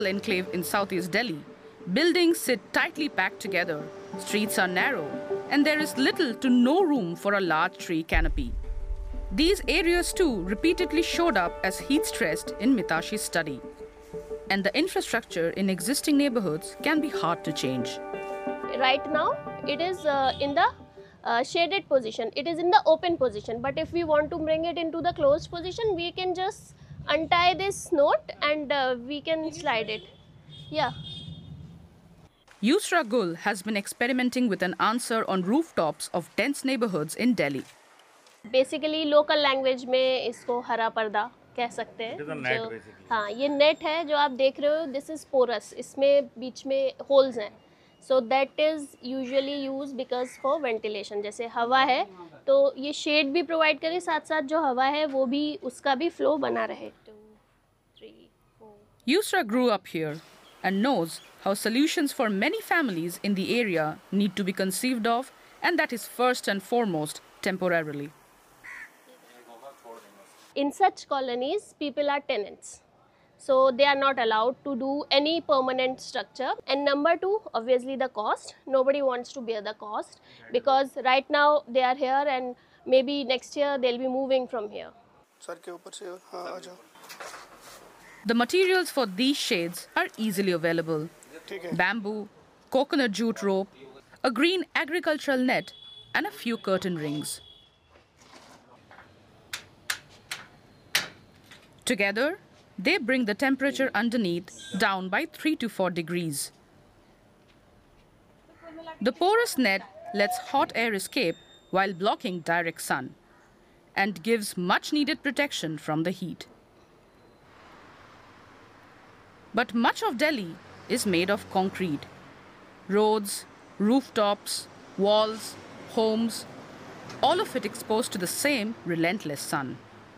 enclave in southeast Delhi, buildings sit tightly packed together, streets are narrow, and there is little to no room for a large tree canopy. These areas too repeatedly showed up as heat-stressed in Mitashi's study. And the infrastructure in existing neighborhoods can be hard to change. Right now, it is in the shaded position. It is in the open position. But if we want to bring it into the closed position, we can just untie this knot and we can slide it. Yeah. Yusra Gul has been experimenting with an answer on rooftops of dense neighborhoods in Delhi. Basically, local language में इसको हरा पर्दा कह सकते हैं। जो हाँ, ये नेट है जो आप देख रहे हो, this is porous. इसमें बीच में holes हैं. So that is usually used because for ventilation. जैसे हवा है, तो ये shade भी provide करे, साथ-साथ जो हवा है, वो भी उसका भी flow बना रहे. 2, 3, 4. Yusra grew up here and knows how solutions for many families in the area need to be conceived of, and that is first and foremost temporarily. In such colonies, people are tenants. So they are not allowed to do any permanent structure. And number two, obviously the cost. Nobody wants to bear the cost because right now they are here and maybe next year they'll be moving from here. The materials for these shades are easily available. Bamboo, coconut jute rope, a green agricultural net, and a few curtain rings. Together, they bring the temperature underneath down by 3 to 4 degrees. The porous net lets hot air escape while blocking direct sun and gives much needed protection from the heat. But much of Delhi is made of concrete. Roads, rooftops, walls, homes, all of it exposed to the same relentless sun.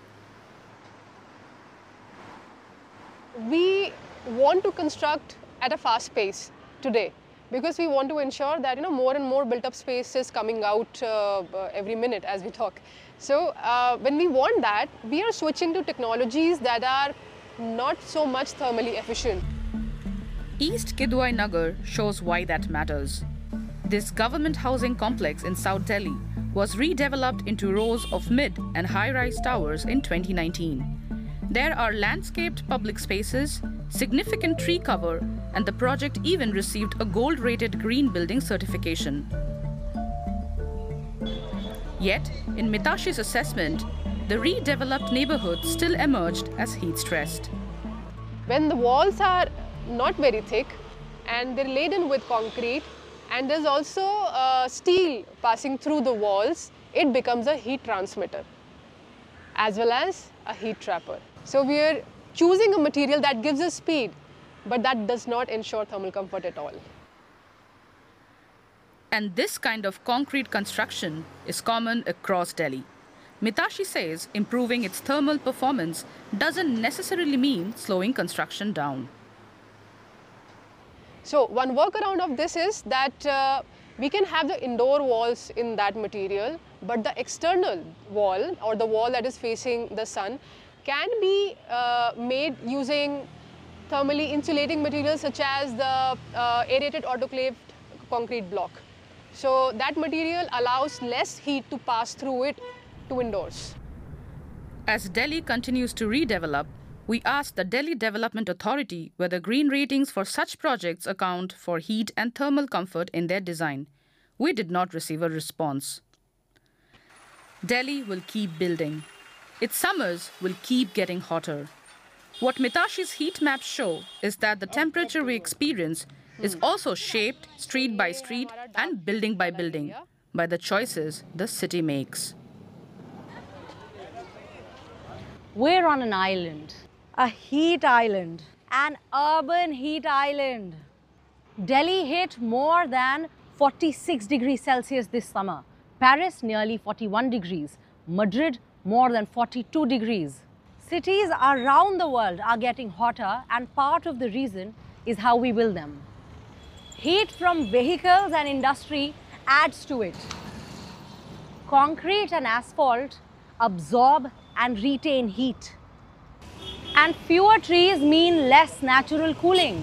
We want to construct at a fast pace today because we want to ensure that more and more built-up space is coming out every minute as we talk. So when we want that, we are switching to technologies that are not so much thermally efficient. East Kidwai Nagar shows why that matters. This government housing complex in South Delhi was redeveloped into rows of mid and high-rise towers in 2019. There are landscaped public spaces, significant tree cover, and the project even received a gold-rated green building certification. Yet, in Mitashi's assessment, the redeveloped neighborhood still emerged as heat-stressed. When the walls are not very thick and they're laden with concrete and there's also steel passing through the walls, it becomes a heat transmitter as well as a heat trapper. So we are choosing a material that gives us speed, but that does not ensure thermal comfort at all. And this kind of concrete construction is common across Delhi. Mitashi says improving its thermal performance doesn't necessarily mean slowing construction down. So one workaround of this is that we can have the indoor walls in that material, but the external wall or the wall that is facing the sun can be made using thermally insulating materials such as the aerated autoclaved concrete block. So that material allows less heat to pass through it to indoors. As Delhi continues to redevelop, we asked the Delhi Development Authority whether green ratings for such projects account for heat and thermal comfort in their design. We did not receive a response. Delhi will keep building. Its summers will keep getting hotter. What Mitashi's heat maps show is that the temperature we experience is also shaped street by street and building by building by the choices the city makes. We're on an island, a heat island, an urban heat island. Delhi hit more than 46 degrees Celsius this summer. Paris nearly 41 degrees. Madrid more than 42 degrees. Cities around the world are getting hotter, and part of the reason is how we build them. Heat from vehicles and industry adds to it. Concrete and asphalt absorb and retain heat. And fewer trees mean less natural cooling.